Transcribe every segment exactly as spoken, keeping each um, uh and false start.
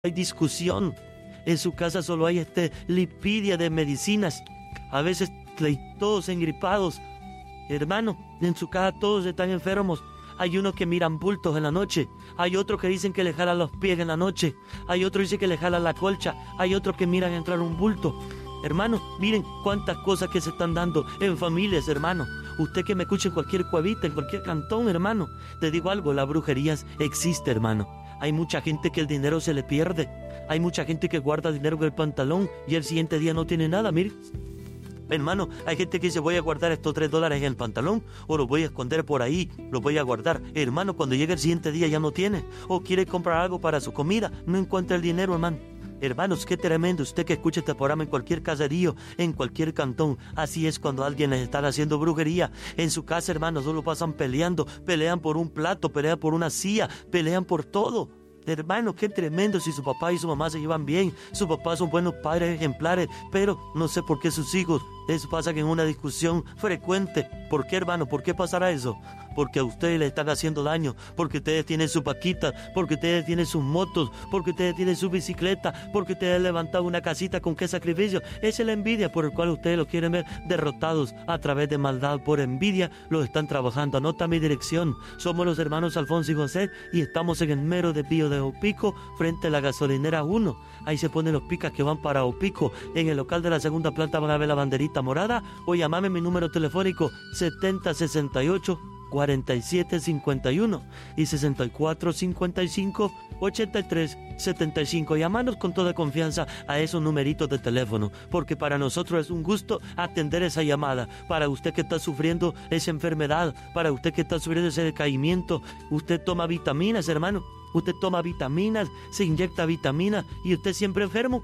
hay discusión. En su casa solo hay este lipidia de medicinas. A veces todos engripados. Hermano, en su casa todos están enfermos. Hay unos que miran bultos en la noche. Hay otros que dicen que le jalan los pies en la noche. Hay otros que dicen que le jalan la colcha. Hay otros que miran entrar un bulto. Hermano, miren cuántas cosas que se están dando en familias, hermano. Usted que me escuche en cualquier cuevita, en cualquier cantón, hermano. Te digo algo, la brujería existe, hermano. Hay mucha gente que el dinero se le pierde. Hay mucha gente que guarda dinero en el pantalón y el siguiente día no tiene nada, mire. Hermano, hay gente que dice, voy a guardar estos tres dólares en el pantalón o los voy a esconder por ahí, los voy a guardar. Hermano, cuando llega el siguiente día ya no tiene. O quiere comprar algo para su comida, no encuentra el dinero, hermano. Hermanos, qué tremendo. Usted que escucha este programa en cualquier caserío, en cualquier cantón. Así es cuando alguien les está haciendo brujería. En su casa, hermanos, solo pasan peleando. Pelean por un plato, pelean por una silla, pelean por todo. Hermano, qué tremendo si su papá y su mamá se llevan bien. Sus papás son buenos padres ejemplares, pero no sé por qué sus hijos, eso pasa que en una discusión frecuente. ¿Por qué, hermano? ¿Por qué pasará eso? Porque a ustedes le están haciendo daño, porque ustedes tienen su paquita, porque ustedes tienen sus motos, porque ustedes tienen su bicicleta, porque ustedes han levantado una casita. ¿Con qué sacrificio? Esa es la envidia por el cual ustedes lo quieren ver derrotados a través de maldad. Por envidia los están trabajando. Anota mi dirección. Somos los hermanos Alfonso y José y estamos en el mero desvío de Opico, frente a la gasolinera uno. Ahí se ponen los picas que van para Opico. En el local de la segunda planta van a ver la banderita morada o llamame mi número telefónico setenta sesenta y ocho cuarenta y siete cincuenta y uno y sesenta y cuatro cincuenta y cinco ochenta y tres setenta y cinco. Llamanos con toda confianza a esos numeritos de teléfono, porque para nosotros es un gusto atender esa llamada. Para usted que está sufriendo esa enfermedad, para usted que está sufriendo ese decaimiento, usted toma vitaminas, hermano. Usted toma vitaminas, se inyecta vitaminas y usted siempre enfermo.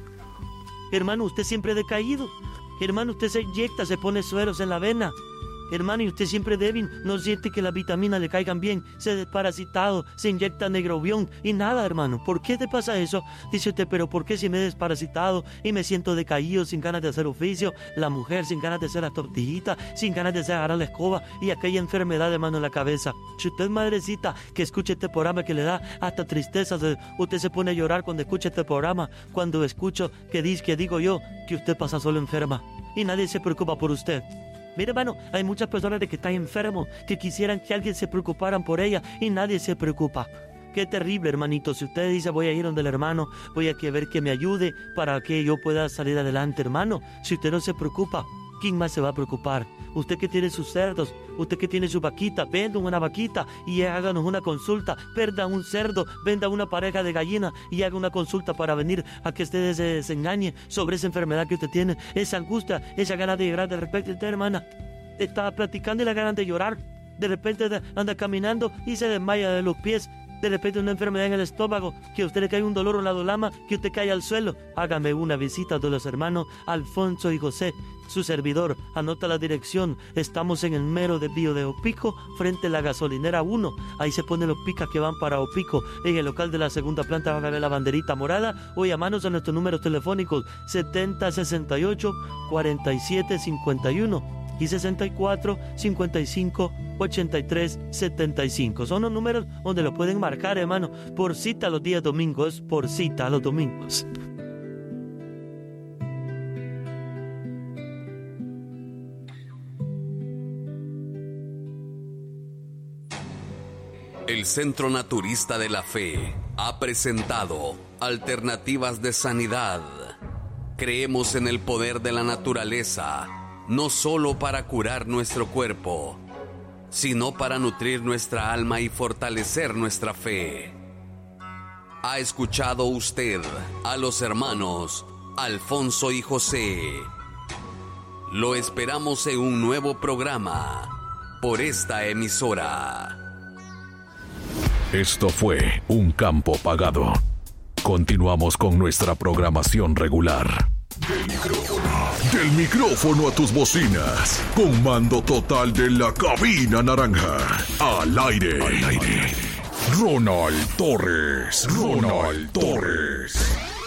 Hermano, usted siempre decaído. Hermano, usted se inyecta, se pone sueros en la vena. Hermano, y usted siempre débil, no siente que las vitaminas le caigan bien, se desparasitado, se inyecta negrobión y nada, hermano. ¿Por qué te pasa eso? Dice usted, pero ¿por qué si me he desparasitado y me siento decaído, sin ganas de hacer oficio? La mujer sin ganas de hacer las tortillitas, sin ganas de hacer agarrar la escoba y aquella enfermedad de mano en la cabeza. Si usted, madrecita, que escuche este programa que le da hasta tristeza, usted se pone a llorar cuando escucha este programa, cuando escucho que dice, que digo yo, que usted pasa solo enferma y nadie se preocupa por usted. Mire, hermano, hay muchas personas de que están enfermos, que quisieran que alguien se preocuparan por ella y nadie se preocupa. Qué terrible, hermanito. Si usted dice, voy a ir donde el hermano, voy a ver que me ayude para que yo pueda salir adelante, hermano. Si usted no se preocupa, ¿quién más se va a preocupar? Usted que tiene sus cerdos, usted que tiene su vaquita, venda una vaquita y háganos una consulta. Venda un cerdo, venda una pareja de gallina y haga una consulta para venir a que usted se desengañe sobre esa enfermedad que usted tiene, esa angustia, esa gana de llorar. De repente usted, hermana, está platicando y la gana de llorar. De repente anda caminando y se desmaya de los pies. De repente una enfermedad en el estómago, que a usted le cae un dolor en la dolama, que usted cae al suelo. Hágame una visita de los hermanos Alfonso y José, su servidor. Anota la dirección. Estamos en el mero desvío de Opico, frente a la gasolinera uno. Ahí se ponen los picas que van para Opico. En el local de la segunda planta van a ver la banderita morada o llamanos a nuestros números telefónicos setenta sesenta y ocho cuarenta y siete cincuenta y uno y sesenta y cuatro cincuenta y cinco ochenta y tres setenta y cinco. Son los números donde lo pueden marcar, hermano, por cita los días domingos, por cita los domingos. El Centro Naturista de la Fe ha presentado Alternativas de Sanidad. Creemos en el poder de la naturaleza, no solo para curar nuestro cuerpo, sino para nutrir nuestra alma y fortalecer nuestra fe. ¿Ha escuchado usted a los hermanos Alfonso y José? Lo esperamos en un nuevo programa por esta emisora. Esto fue Un Campo Pagado. Continuamos con nuestra programación regular. Del micrófono, del micrófono a tus bocinas. Con mando total de la cabina naranja. Al aire. Al aire. Ronald Torres. Ronald Torres.